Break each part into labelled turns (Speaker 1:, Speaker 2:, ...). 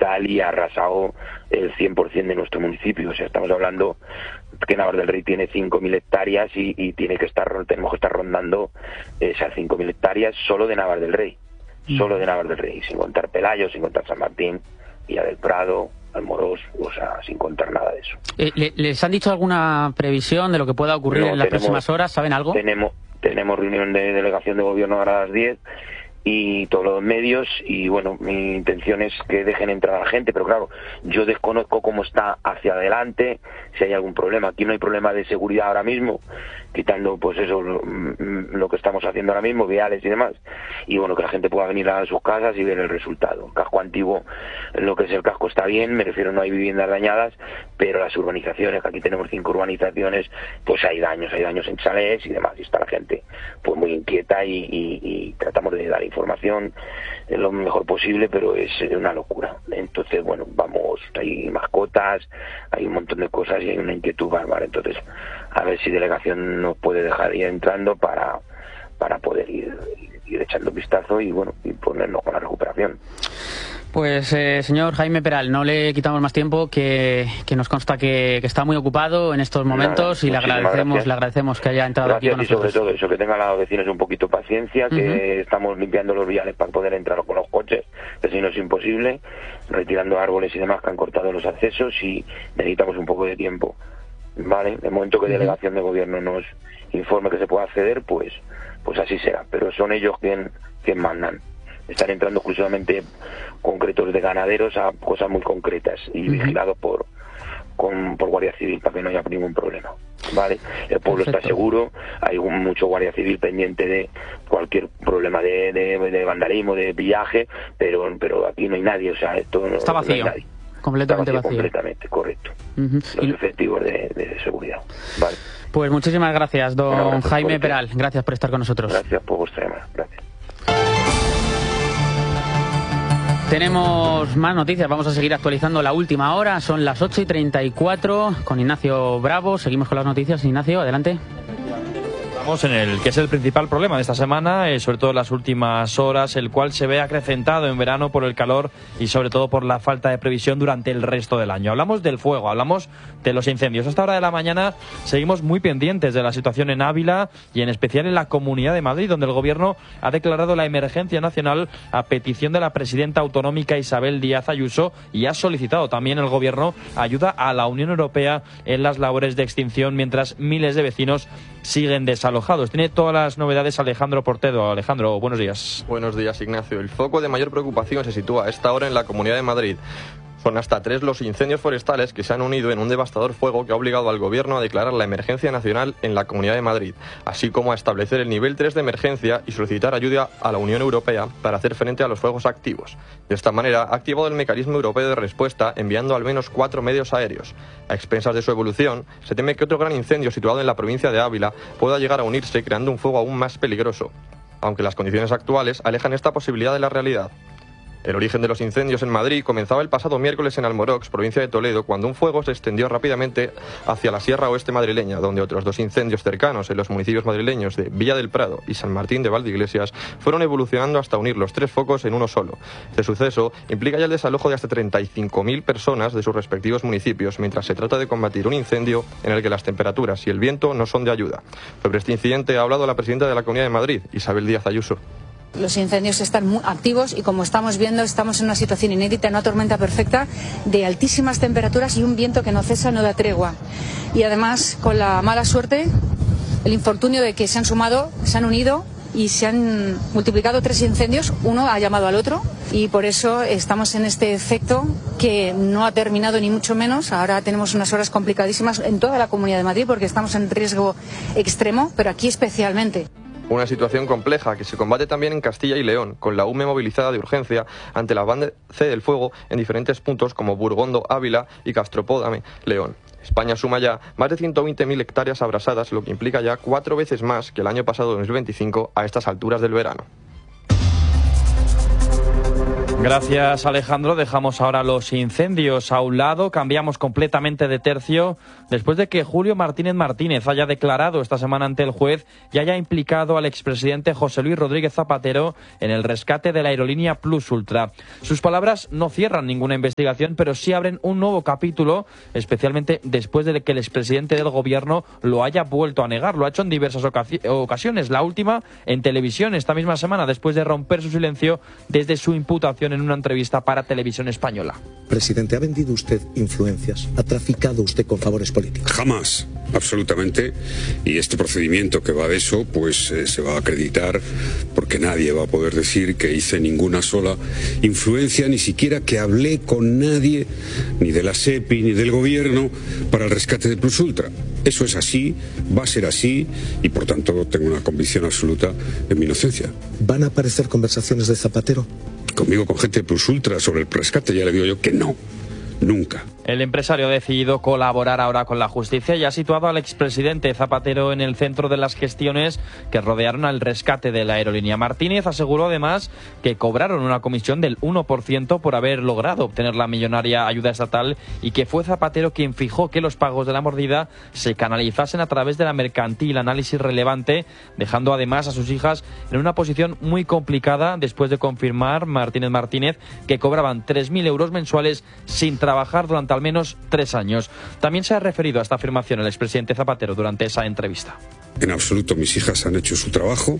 Speaker 1: brutal y ha arrasado el 100% de nuestro municipio. O sea, estamos hablando que Navarra del Rey tiene 5.000 hectáreas y tenemos que estar rondando esas 5.000 hectáreas solo de Navarra del Rey. Solo de Navarra del Rey, sin contar Pelayo, sin contar San Martín, Villa del Prado, Almorós, o sea, sin contar nada de eso.
Speaker 2: ¿Les han dicho alguna previsión de lo que pueda ocurrir en las próximas horas? ¿Saben algo?
Speaker 1: Tenemos reunión de delegación de gobierno ahora a las 10 y todos los medios, y bueno, mi intención es que dejen entrar a la gente, pero claro, yo desconozco cómo está hacia adelante, si hay algún problema. Aquí no hay problema de seguridad ahora mismo, quitando pues eso, lo que estamos haciendo ahora mismo, viales y demás, y bueno, que la gente pueda venir a sus casas y ver el resultado. El casco antiguo, lo que es el casco está bien, me refiero, no hay viviendas dañadas, pero las urbanizaciones, que aquí tenemos 5 urbanizaciones, pues hay daños en chalés y demás, y está la gente pues muy inquieta y tratamos de dar información lo mejor posible, pero es una locura. Entonces, bueno, vamos, hay mascotas, hay un montón de cosas y hay una inquietud bárbara. Entonces, a ver si delegación nos puede dejar ir entrando para poder ir echando un vistazo y bueno, y ponernos con la recuperación.
Speaker 2: Pues señor Jaime Peral, no le quitamos más tiempo, que nos consta que está muy ocupado en estos momentos. Nada, y le agradecemos que haya entrado aquí con nosotros.
Speaker 1: Y sobre todo eso, que tengan a los vecinos un poquito paciencia, que estamos limpiando los viales para poder entrar con los coches, que si no es imposible, retirando árboles y demás que han cortado los accesos, y necesitamos un poco de tiempo, ¿vale? El momento que delegación de gobierno nos informe que se pueda acceder, pues así será, pero son ellos quien mandan. Están entrando exclusivamente concretos de ganaderos a cosas muy concretas y vigilados por Guardia Civil para que no haya ningún problema, ¿vale? El pueblo está seguro, hay mucho Guardia Civil pendiente de cualquier problema de vandalismo, de pillaje, pero aquí no hay nadie, o sea, esto
Speaker 2: está vacío,
Speaker 1: no hay nadie.
Speaker 2: Completamente vacío.
Speaker 1: Completamente, correcto. Los efectivos de seguridad, ¿vale?
Speaker 2: Pues muchísimas gracias, don Jaime Peral. Gracias por estar con nosotros.
Speaker 1: Gracias por vuestra llamada. Gracias.
Speaker 2: Tenemos más noticias, vamos a seguir actualizando la última hora, son las 8:34 con Ignacio Bravo. Seguimos con las noticias. Ignacio, adelante.
Speaker 3: En el que es el principal problema de esta semana, sobre todo en las últimas horas, el cual se ve acrecentado en verano por el calor y sobre todo por la falta de previsión durante el resto del año. Hablamos del fuego, hablamos de los incendios. A esta hora de la mañana seguimos muy pendientes de la situación en Ávila y en especial en la Comunidad de Madrid, donde el Gobierno ha declarado la emergencia nacional a petición de la presidenta autonómica Isabel Díaz Ayuso, y ha solicitado también el Gobierno ayuda a la Unión Europea en las labores de extinción, mientras miles de vecinos siguen desalojados. Tiene todas las novedades Alejandro Portedo. Alejandro, buenos días.
Speaker 4: Buenos días, Ignacio. El foco de mayor preocupación se sitúa a esta hora en la Comunidad de Madrid. Son hasta 3 los incendios forestales que se han unido en un devastador fuego que ha obligado al Gobierno a declarar la emergencia nacional en la Comunidad de Madrid, así como a establecer el nivel 3 de emergencia y solicitar ayuda a la Unión Europea para hacer frente a los fuegos activos. De esta manera, ha activado el mecanismo europeo de respuesta enviando al menos 4 medios aéreos. A expensas de su evolución, se teme que otro gran incendio situado en la provincia de Ávila pueda llegar a unirse, creando un fuego aún más peligroso, aunque las condiciones actuales alejan esta posibilidad de la realidad. El origen de los incendios en Madrid comenzaba el pasado miércoles en Almorox, provincia de Toledo, cuando un fuego se extendió rápidamente hacia la Sierra Oeste madrileña, donde otros 2 incendios cercanos en los municipios madrileños de Villa del Prado y San Martín de Valdeiglesias fueron evolucionando hasta unir los 3 focos en uno solo. Este suceso implica ya el desalojo de hasta 35.000 personas de sus respectivos municipios, mientras se trata de combatir un incendio en el que las temperaturas y el viento no son de ayuda. Sobre este incidente ha hablado la presidenta de la Comunidad de Madrid, Isabel Díaz Ayuso.
Speaker 5: Los incendios están muy activos y, como estamos viendo, estamos en una situación inédita, en una tormenta perfecta de altísimas temperaturas y un viento que no cesa, no da tregua. Y además, con la mala suerte, el infortunio de que se han unido y se han multiplicado 3 incendios, uno ha llamado al otro, y por eso estamos en este efecto que no ha terminado ni mucho menos. Ahora tenemos unas horas complicadísimas en toda la Comunidad de Madrid porque estamos en riesgo extremo, pero aquí especialmente.
Speaker 4: Una situación compleja que se combate también en Castilla y León, con la UME movilizada de urgencia ante el avance del fuego en diferentes puntos como Burgondo, Ávila y Castropódame, León. España suma ya más de 120.000 hectáreas abrasadas, lo que implica ya 4 veces más que el año pasado 2025 a estas alturas del verano.
Speaker 3: Gracias, Alejandro. Dejamos ahora los incendios a un lado, cambiamos completamente de tercio después de que Julio Martínez Martínez haya declarado esta semana ante el juez y haya implicado al expresidente José Luis Rodríguez Zapatero en el rescate de la aerolínea Plus Ultra. Sus palabras no cierran ninguna investigación, pero sí abren un nuevo capítulo, especialmente después de que el expresidente del gobierno lo haya vuelto a negar. Lo ha hecho en diversas ocasiones, la última en televisión esta misma semana, después de romper su silencio desde su imputación en una entrevista para Televisión Española.
Speaker 6: Presidente, ¿ha vendido usted influencias? ¿Ha traficado usted con favores políticos?
Speaker 7: Jamás, absolutamente. Y este procedimiento que va de eso, pues se va a acreditar porque nadie va a poder decir que hice ninguna sola influencia, ni siquiera que hablé con nadie, ni de la SEPI, ni del gobierno, para el rescate de Plus Ultra. Eso es así, va a ser así, y por tanto tengo una convicción absoluta en mi inocencia.
Speaker 6: ¿Van a aparecer conversaciones de Zapatero?
Speaker 7: Conmigo, con gente de Plus Ultra sobre el rescate, ya le digo yo que no, nunca.
Speaker 3: El empresario ha decidido colaborar ahora con la justicia y ha situado al expresidente Zapatero en el centro de las gestiones que rodearon al rescate de la aerolínea. Martínez aseguró además que cobraron una comisión del 1% por haber logrado obtener la millonaria ayuda estatal y que fue Zapatero quien fijó que los pagos de la mordida se canalizasen a través de la mercantil, análisis relevante, dejando además a sus hijas en una posición muy complicada después de confirmar Martínez que cobraban 3.000 euros mensuales sin trabajar durante al menos 3 años. También se ha referido a esta afirmación el expresidente Zapatero durante esa entrevista.
Speaker 7: En absoluto, mis hijas han hecho su trabajo.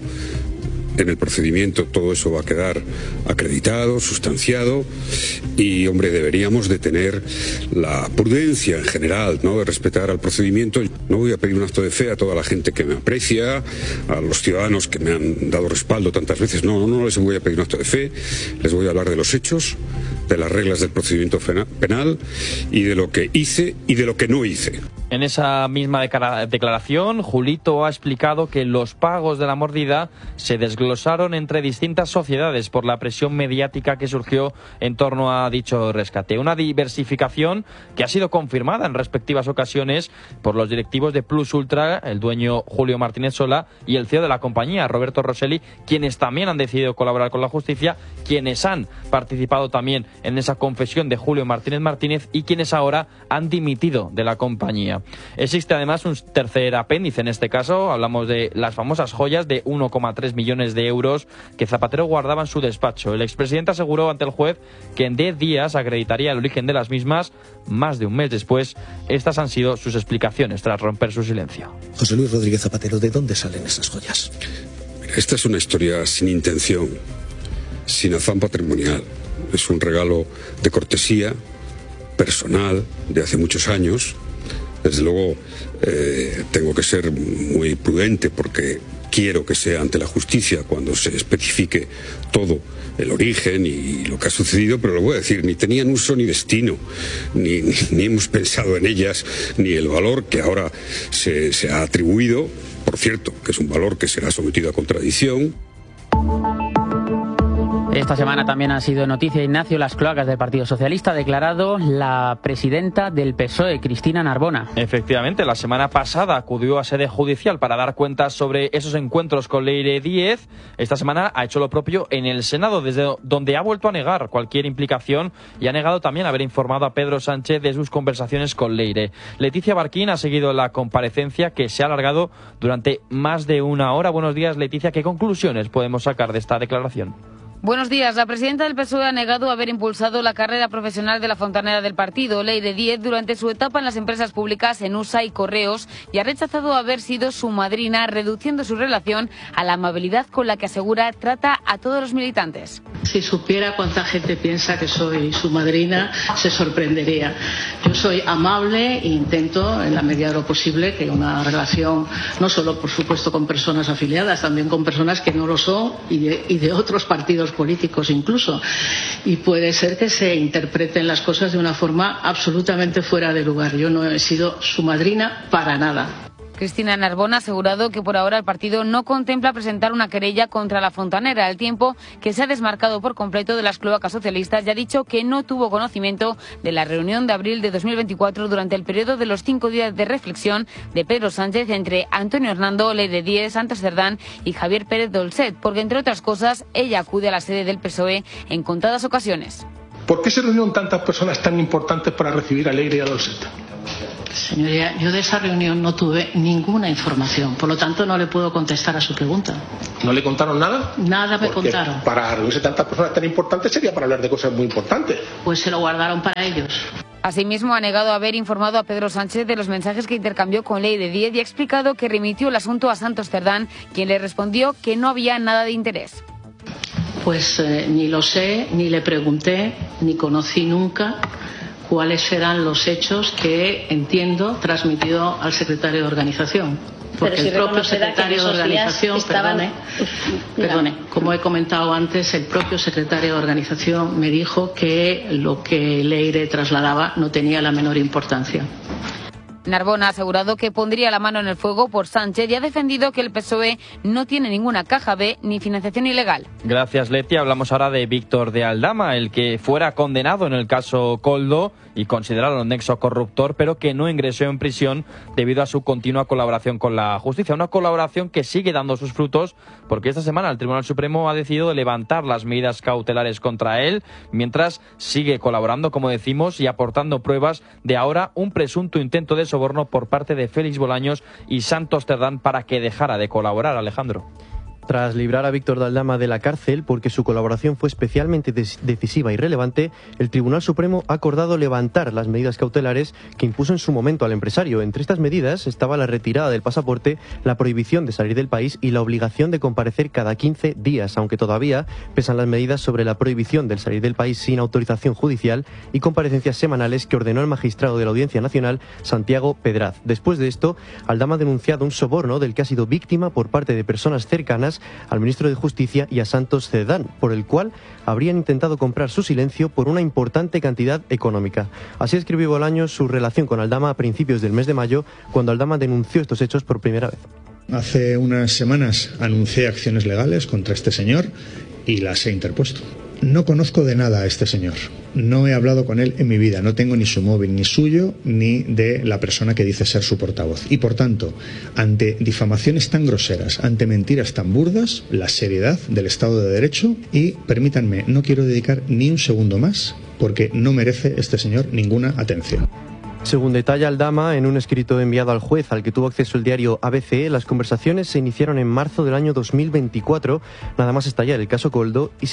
Speaker 7: En el procedimiento todo eso va a quedar acreditado, sustanciado y, hombre, deberíamos de tener la prudencia en general, ¿no?, de respetar al procedimiento. No voy a pedir un acto de fe a toda la gente que me aprecia, a los ciudadanos que me han dado respaldo tantas veces. No les voy a pedir un acto de fe, les voy a hablar de los hechos, de las reglas del procedimiento penal y de lo que hice y de lo que no hice.
Speaker 3: En esa misma declaración, Julito ha explicado que los pagos de la mordida se desglosaron entre distintas sociedades por la presión mediática que surgió en torno a dicho rescate. Una diversificación que ha sido confirmada en respectivas ocasiones por los directivos de Plus Ultra, el dueño Julio Martínez Sola y el CEO de la compañía, Roberto Rosselli, quienes también han decidido colaborar con la justicia, quienes han participado también en esa confesión de Julio Martínez y quienes ahora han dimitido de la compañía. Existe además un tercer apéndice en este caso, hablamos de las famosas joyas de 1,3 millones de euros que Zapatero guardaba en su despacho. El expresidente aseguró ante el juez que en 10 días acreditaría el origen de las mismas. Más de un mes después, estas han sido sus explicaciones tras romper su silencio.
Speaker 6: José Luis Rodríguez Zapatero, ¿de dónde salen esas joyas?
Speaker 7: Esta es una historia sin intención, sin afán patrimonial. Es un regalo de cortesía personal de hace muchos años. Desde luego tengo que ser muy prudente porque quiero que sea ante la justicia cuando se especifique todo el origen y lo que ha sucedido, pero lo voy a decir, ni tenían uso ni destino, ni hemos pensado en ellas, ni el valor que ahora se ha atribuido, por cierto, que es un valor que será sometido a contradicción.
Speaker 2: Esta semana también han sido noticia, Ignacio, las cloacas del Partido Socialista. Ha declarado la presidenta del PSOE, Cristina Narbona.
Speaker 3: Efectivamente, la semana pasada acudió a sede judicial para dar cuentas sobre esos encuentros con Leire Díez. Esta semana ha hecho lo propio en el Senado, desde donde ha vuelto a negar cualquier implicación y ha negado también haber informado a Pedro Sánchez de sus conversaciones con Leire. Leticia Barquín ha seguido la comparecencia, que se ha alargado durante más de 1 hora. Buenos días, Leticia. ¿Qué conclusiones podemos sacar de esta declaración?
Speaker 8: Buenos días. La presidenta del PSOE ha negado haber impulsado la carrera profesional de la fontanera del partido, Leire Díez, durante su etapa en las empresas públicas ENUSA y Correos, y ha rechazado haber sido su madrina, reduciendo su relación a la amabilidad con la que asegura trata a todos los militantes.
Speaker 9: Si supiera cuánta gente piensa que soy su madrina, se sorprendería. Yo soy amable e intento, en la medida de lo posible, que una relación, no solo, por supuesto, con personas afiliadas, también con personas que no lo son y de otros partidos políticos incluso, y puede ser que se interpreten las cosas de una forma absolutamente fuera de lugar. Yo no he sido su madrina para nada.
Speaker 8: Cristina Narbona ha asegurado que por ahora el partido no contempla presentar una querella contra la Fontanera, al tiempo que se ha desmarcado por completo de las cloacas socialistas y ha dicho que no tuvo conocimiento de la reunión de abril de 2024 durante el periodo de los 5 días de reflexión de Pedro Sánchez entre Antonio Hernando, Leire Díez, Santos Cerdán y Javier Pérez Dolcet, porque entre otras cosas ella acude a la sede del PSOE en contadas ocasiones.
Speaker 10: ¿Por qué se reunieron tantas personas tan importantes para recibir a Leire y a Dolcet?
Speaker 9: Señoría, yo de esa reunión no tuve ninguna información, por lo tanto no le puedo contestar a su pregunta.
Speaker 10: ¿No le contaron nada?
Speaker 9: Nada me
Speaker 10: Porque
Speaker 9: contaron.
Speaker 10: Para reunirse tantas personas tan importantes sería para hablar de cosas muy importantes.
Speaker 9: Pues se lo guardaron para ellos.
Speaker 8: Asimismo, ha negado haber informado a Pedro Sánchez de los mensajes que intercambió con Leire Díez y ha explicado que remitió el asunto a Santos Cerdán, quien le respondió que no había nada de interés.
Speaker 9: Pues ni lo sé, ni le pregunté, ni conocí nunca cuáles serán los hechos que, entiendo, transmitió al secretario de organización. Porque el propio secretario de organización, perdone, como he comentado antes, el propio secretario de organización me dijo que lo que Leire trasladaba no tenía la menor importancia.
Speaker 8: Narbona ha asegurado que pondría la mano en el fuego por Sánchez y ha defendido que el PSOE no tiene ninguna caja B ni financiación ilegal.
Speaker 3: Gracias, Leti. Hablamos ahora de Víctor de Aldama, el que fuera condenado en el caso Koldo y considerado un nexo corruptor, pero que no ingresó en prisión debido a su continua colaboración con la justicia. Una colaboración que sigue dando sus frutos, porque esta semana el Tribunal Supremo ha decidido levantar las medidas cautelares contra él, mientras sigue colaborando, como decimos, y aportando pruebas de ahora un presunto intento de soborno por parte de Félix Bolaños y Santos Cerdán para que dejara de colaborar. Alejandro.
Speaker 11: Tras librar a Víctor de Aldama de la cárcel porque su colaboración fue especialmente decisiva y relevante, el Tribunal Supremo ha acordado levantar las medidas cautelares que impuso en su momento al empresario. Entre estas medidas estaba la retirada del pasaporte, la prohibición de salir del país y la obligación de comparecer cada 15 días, aunque todavía pesan las medidas sobre la prohibición del salir del país sin autorización judicial y comparecencias semanales que ordenó el magistrado de la Audiencia Nacional, Santiago Pedraz. Después de esto, Aldama ha denunciado un soborno del que ha sido víctima por parte de personas cercanas al ministro de Justicia y a Santos Cerdán, por el cual habrían intentado comprar su silencio por una importante cantidad económica. Así escribió Bolaños su relación con Aldama a principios del mes de mayo, cuando Aldama denunció estos hechos por primera vez.
Speaker 12: Hace unas semanas anuncié acciones legales contra este señor y las he interpuesto. No conozco de nada a este señor. No he hablado con él en mi vida. No tengo ni su móvil, ni suyo, ni de la persona que dice ser su portavoz. Y por tanto, ante difamaciones tan groseras, ante mentiras tan burdas, la seriedad del Estado de Derecho y, permítanme, no quiero dedicar ni un segundo más porque no merece este señor ninguna atención.
Speaker 11: Según detalla Aldama en un escrito enviado al juez al que tuvo acceso el diario ABC, las conversaciones se iniciaron en marzo del año 2024, nada más estallar el caso Koldo, y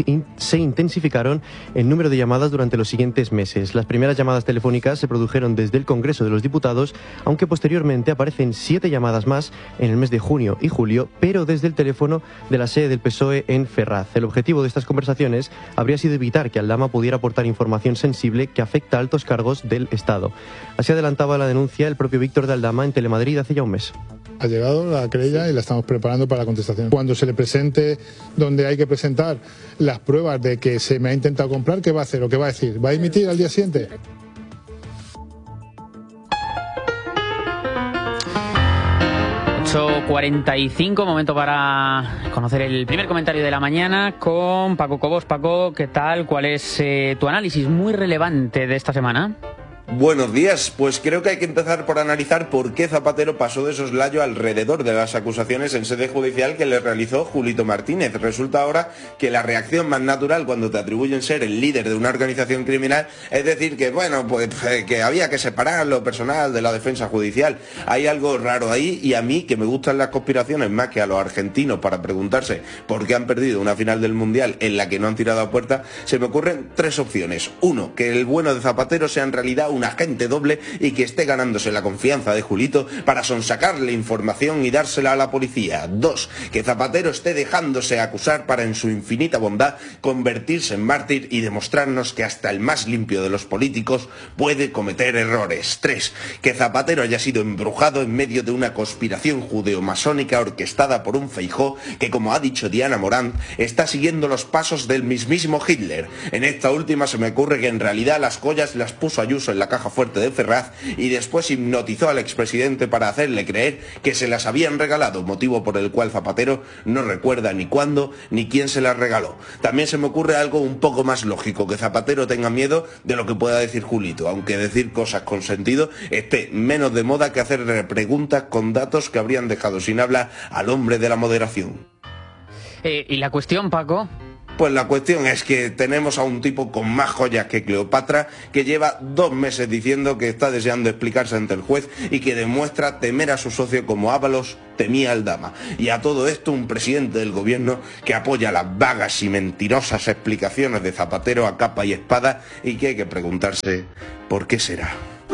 Speaker 11: se intensificaron el número de llamadas durante los siguientes meses. Las primeras llamadas telefónicas se produjeron desde el Congreso de los Diputados, aunque posteriormente aparecen 7 llamadas más en el mes de junio y julio, pero desde el teléfono de la sede del PSOE en Ferraz. El objetivo de estas conversaciones habría sido evitar que Aldama pudiera aportar información sensible que afecta a altos cargos del Estado. Así adelantaba la denuncia el propio Víctor de Aldama en Telemadrid hace ya un mes.
Speaker 13: Ha llegado la querella y la estamos preparando para la contestación. Cuando se le presente donde hay que presentar las pruebas de que se me ha intentado comprar, ¿qué va a hacer o qué va a decir? ¿Va a dimitir al día siguiente?
Speaker 2: ...8:45, momento para conocer el primer comentario de la mañana con Paco Cobos. Paco, ¿qué tal? ¿Cuál es tu análisis muy relevante de esta semana?
Speaker 14: Buenos días, pues creo que hay que empezar por analizar por qué Zapatero pasó de soslayo alrededor de las acusaciones en sede judicial que le realizó Julito Martínez. Resulta ahora que la reacción más natural cuando te atribuyen ser el líder de una organización criminal es decir que, bueno, pues que había que separar lo personal de la defensa judicial. Hay algo raro ahí y a mí, que me gustan las conspiraciones más que a los argentinos para preguntarse por qué han perdido una final del Mundial en la que no han tirado a puerta, se me ocurren 3 opciones. 1, que el bueno de Zapatero sea en realidad un agente doble y que esté ganándose la confianza de Julito para sonsacarle información y dársela a la policía. 2, que Zapatero esté dejándose acusar para, en su infinita bondad, convertirse en mártir y demostrarnos que hasta el más limpio de los políticos puede cometer errores. 3, que Zapatero haya sido embrujado en medio de una conspiración judeo-masónica orquestada por un Feijóo que, como ha dicho Diana Morán, está siguiendo los pasos del mismísimo Hitler. En esta última se me ocurre que en realidad las joyas las puso Ayuso en la caja fuerte de Ferraz y después hipnotizó al expresidente para hacerle creer que se las habían regalado, motivo por el cual Zapatero no recuerda ni cuándo ni quién se las regaló. También se me ocurre algo un poco más lógico, que Zapatero tenga miedo de lo que pueda decir Julito, aunque decir cosas con sentido esté menos de moda que hacerle preguntas con datos que habrían dejado sin habla al hombre de la moderación.
Speaker 2: ¿Y la cuestión, Paco?
Speaker 14: Pues la cuestión es que tenemos a un tipo con más joyas que Cleopatra, que lleva 2 meses diciendo que está deseando explicarse ante el juez y que demuestra temer a su socio como Ábalos temía al Dama. Y a todo esto un presidente del gobierno que apoya las vagas y mentirosas explicaciones de Zapatero a capa y espada, y que hay que preguntarse ¿por qué será?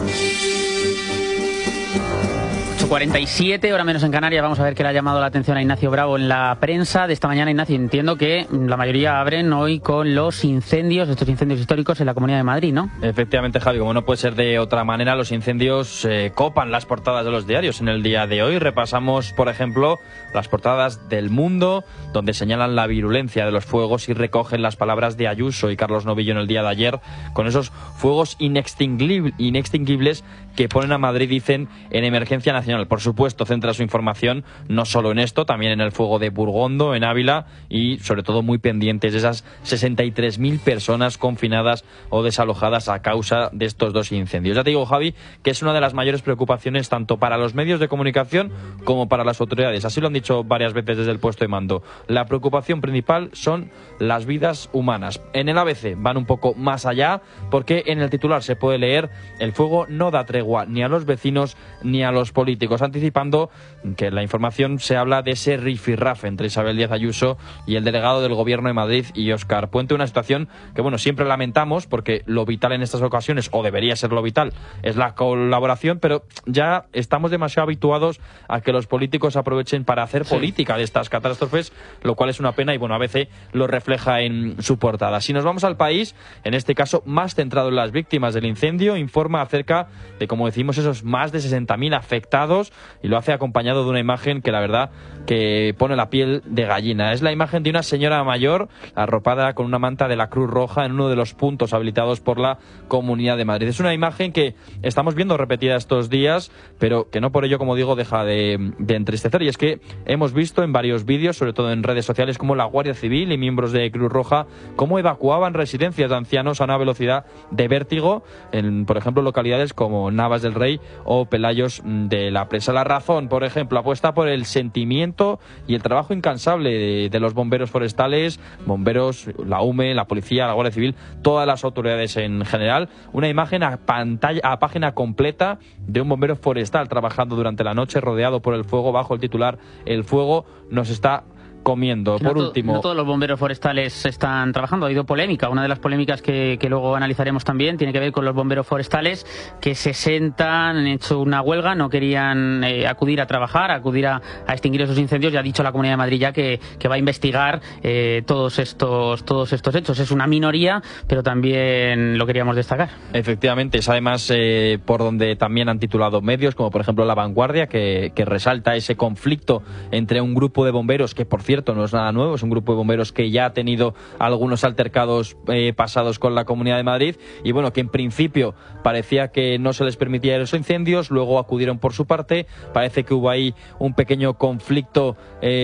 Speaker 2: 47, hora menos en Canarias. Vamos a ver qué le ha llamado la atención a Ignacio Bravo en la prensa de esta mañana. Ignacio, entiendo que la mayoría abren hoy con los incendios, estos incendios históricos en la Comunidad de Madrid, ¿no?
Speaker 3: Efectivamente, Javi, como no puede ser de otra manera, los incendios copan las portadas de los diarios en el día de hoy. Repasamos, por ejemplo, las portadas del Mundo, donde señalan la virulencia de los fuegos y recogen las palabras de Ayuso y Carlos Novillo en el día de ayer, con esos fuegos inextinguibles que ponen a Madrid, dicen, en emergencia nacional. Por supuesto, centra su información no solo en esto, también en el fuego de Burgondo, en Ávila, y sobre todo muy pendientes de esas 63.000 personas confinadas o desalojadas a causa de estos 2 incendios. Ya te digo, Javi, que es una de las mayores preocupaciones tanto para los medios de comunicación como para las autoridades. Así lo han dicho varias veces desde el puesto de mando. La preocupación principal son las vidas humanas. En el ABC van un poco más allá, porque en el titular se puede leer: el fuego no da tregua ni a los vecinos ni a los políticos, anticipando que en la información se habla de ese rifirrafe entre Isabel Díaz Ayuso y el delegado del Gobierno de Madrid y Óscar Puente, una situación que, bueno, siempre lamentamos, porque lo vital en estas ocasiones, o debería ser lo vital, es la colaboración, pero ya estamos demasiado habituados a que los políticos aprovechen para hacer política de estas catástrofes, lo cual es una pena y, bueno, a veces lo refleja en su portada. Si nos vamos al País, en este caso más centrado en las víctimas del incendio, informa acerca de, como decimos, esos más de 60.000 afectados, y lo hace acompañado de una imagen que la verdad que pone la piel de gallina. Es la imagen de una señora mayor arropada con una manta de la Cruz Roja en uno de los puntos habilitados por la Comunidad de Madrid. Es una imagen que estamos viendo repetida estos días, pero que no por ello, como digo, deja de entristecer. Y es que hemos visto en varios vídeos, sobre todo en redes sociales, como la Guardia Civil y miembros de Cruz Roja cómo evacuaban residencias de ancianos a una velocidad de vértigo en, por ejemplo, localidades como Navas del Rey o Pelayos de la Presa. La Razón, por ejemplo, apuesta por el sentimiento y el trabajo incansable de los bomberos forestales, bomberos, la UME, la policía, la Guardia Civil, todas las autoridades en general. Una imagen a página completa de un bombero forestal trabajando durante la noche rodeado por el fuego, bajo el titular: el fuego nos está comiendo. Por último,
Speaker 2: no todos los bomberos forestales están trabajando. Ha habido polémica. Una de las polémicas que luego analizaremos también tiene que ver con los bomberos forestales que se sentan, han hecho una huelga, no querían acudir a trabajar, acudir a extinguir esos incendios. Ya ha dicho la Comunidad de Madrid ya que va a investigar todos estos hechos. Es una minoría, pero también lo queríamos destacar.
Speaker 3: Efectivamente, es además por donde también han titulado medios, como por ejemplo La Vanguardia, que resalta ese conflicto entre un grupo de bomberos que, por cierto, no es nada nuevo, es un grupo de bomberos que ya ha tenido algunos altercados pasados con la Comunidad de Madrid, y bueno, que en principio parecía que no se les permitía esos incendios, luego acudieron por su parte. Parece que hubo ahí un pequeño conflicto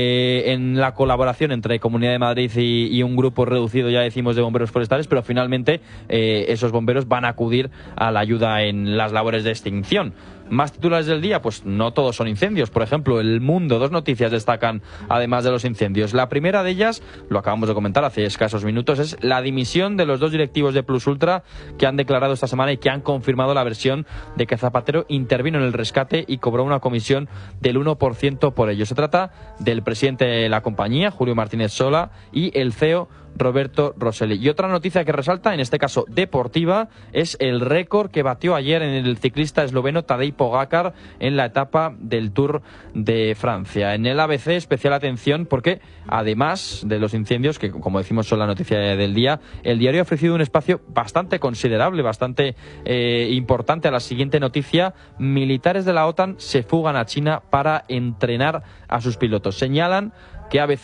Speaker 3: en la colaboración entre Comunidad de Madrid y un grupo reducido, ya decimos, de bomberos forestales, pero finalmente esos bomberos van a acudir a la ayuda en las labores de extinción. Más titulares del día, pues no todos son incendios. Por ejemplo, El Mundo, 2 noticias destacan además de los incendios. La primera de ellas, lo acabamos de comentar hace escasos minutos, es la dimisión de los 2 directivos de Plus Ultra que han declarado esta semana y que han confirmado la versión de que Zapatero intervino en el rescate y cobró una comisión del 1% por ello. Se trata del presidente de la compañía, Julio Martínez Sola, y el CEO Roberto Rosselli. Y otra noticia que resalta, en este caso deportiva, es el récord que batió ayer en el ciclista esloveno Tadej Pogačar en la etapa del Tour de Francia. En el ABC, especial atención porque, además de los incendios, que como decimos son la noticia del día, el diario ha ofrecido un espacio bastante considerable, bastante importante a la siguiente noticia: militares de la OTAN se fugan a China para entrenar a sus pilotos. Señalan que ABC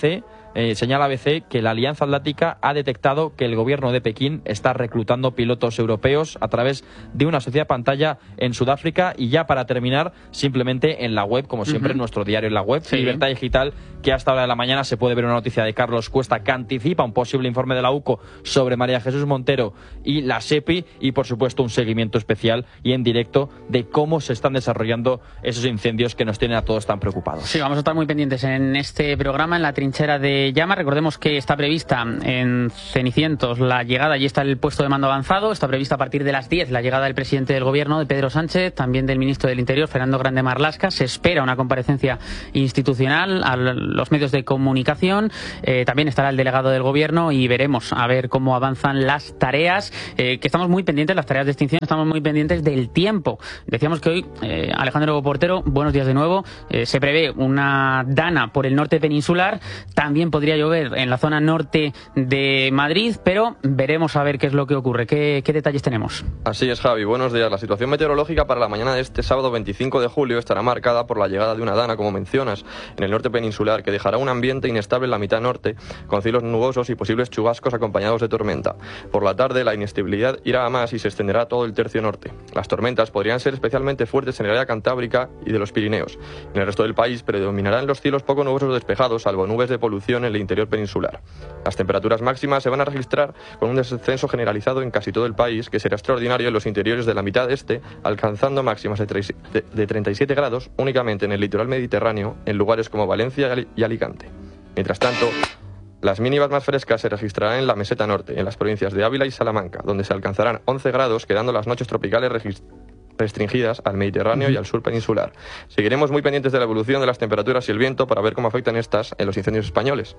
Speaker 3: señala ABC que la Alianza Atlántica ha detectado que el gobierno de Pekín está reclutando pilotos europeos a través de una sociedad pantalla en Sudáfrica. Y ya para terminar, simplemente en la web, como siempre, en nuestro diario en la web, Libertad Digital, que hasta hora de la mañana se puede ver una noticia de Carlos Cuesta que anticipa un posible informe de la UCO sobre María Jesús Montero y la SEPI, y por supuesto un seguimiento especial y en directo de cómo se están desarrollando esos incendios que nos tienen a todos tan preocupados.
Speaker 2: Sí, vamos a estar muy pendientes en este programa, en la trinchera de llama. Recordemos que está prevista en Cenicientos la llegada, allí está el puesto de mando avanzado, está prevista a partir de las 10 la llegada del presidente del gobierno, de Pedro Sánchez, también del ministro del Interior, Fernando Grande Marlaska. Se espera una comparecencia institucional a los medios de comunicación, también estará el delegado del gobierno y veremos a ver cómo avanzan las tareas, que estamos muy pendientes, las tareas de extinción, estamos muy pendientes del tiempo. Decíamos que hoy, Alejandro Portero, buenos días de nuevo, se prevé una dana por el norte peninsular, también podría llover en la zona norte de Madrid, pero veremos a ver qué es lo que ocurre. ¿Qué detalles tenemos?
Speaker 4: Así es, Javi, buenos días. La situación meteorológica para la mañana de este sábado 25 de julio estará marcada por la llegada de una dana, como mencionas, en el norte peninsular, que dejará un ambiente inestable en la mitad norte, con cielos nubosos y posibles chubascos acompañados de tormenta. Por la tarde, la inestabilidad irá a más y se extenderá a todo el tercio norte. Las tormentas podrían ser especialmente fuertes en el área cantábrica y de los Pirineos. En el resto del país predominarán los cielos poco nubosos despejados, salvo nubes de polución en el interior peninsular. Las temperaturas máximas se van a registrar con un descenso generalizado en casi todo el país, que será extraordinario en los interiores de la mitad este, alcanzando máximas de 37 grados únicamente en el litoral mediterráneo, en lugares como Valencia y Alicante. Mientras tanto, las mínimas más frescas se registrarán en la meseta norte, en las provincias de Ávila y Salamanca, donde se alcanzarán 11 grados, quedando las noches tropicales restringidas al Mediterráneo y al sur peninsular. Seguiremos muy pendientes de la evolución de las temperaturas y el viento para ver cómo afectan estas en los incendios españoles.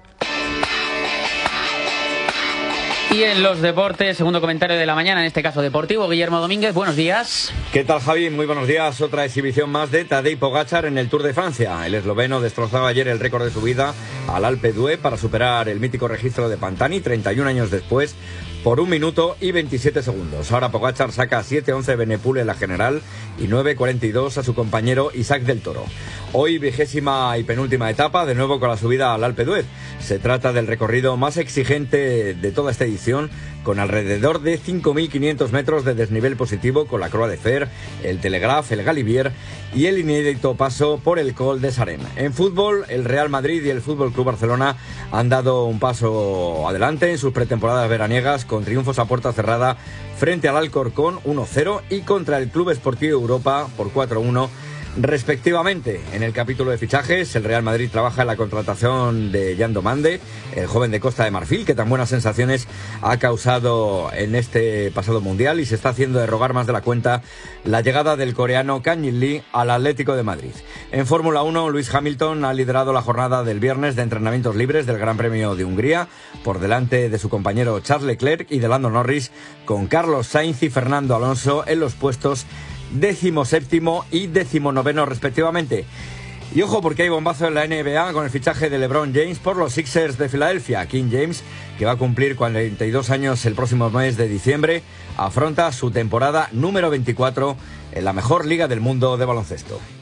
Speaker 2: Y en los deportes, segundo comentario de la mañana, en este caso deportivo, Guillermo Domínguez, buenos días.
Speaker 15: ¿Qué tal, Javi? Muy buenos días. Otra exhibición más de Tadej Pogačar en el Tour de Francia. El esloveno destrozaba ayer el récord de su vida al Alpe d'Huez para superar el mítico registro de Pantani 31 años después por 1 minuto y 27 segundos. Ahora Pogačar saca 7:11 Benepul en la general y 9:42 a su compañero Isaac del Toro. Hoy 20ª y penúltima etapa, de nuevo con la subida al Alpe d'Huez. Se trata del recorrido más exigente de toda esta edición, con alrededor de 5.500 metros de desnivel positivo, con la Croix de Fer, el Telegraph, el Galibier y el inédito paso por el Col de Sarem. En fútbol, el Real Madrid y el Fútbol Club Barcelona han dado un paso adelante en sus pretemporadas veraniegas, con triunfos a puerta cerrada frente al Alcorcón 1-0 y contra el Club Esportivo Europa por 4-1 respectivamente. En el capítulo de fichajes, el Real Madrid trabaja en la contratación de Jan Domande, el joven de Costa de Marfil, que tan buenas sensaciones ha causado en este pasado mundial, y se está haciendo de rogar más de la cuenta la llegada del coreano Kang In Lee al Atlético de Madrid. En Fórmula 1, Lewis Hamilton ha liderado la jornada del viernes de entrenamientos libres del Gran Premio de Hungría, por delante de su compañero Charles Leclerc y de Lando Norris, con Carlos Sainz y Fernando Alonso en los puestos 17º y 19º respectivamente. Y ojo, porque hay bombazo en la NBA con el fichaje de LeBron James por los Sixers de Filadelfia. King James, que va a cumplir 42 años el próximo mes de diciembre, afronta su temporada número 24 en la mejor liga del mundo de baloncesto.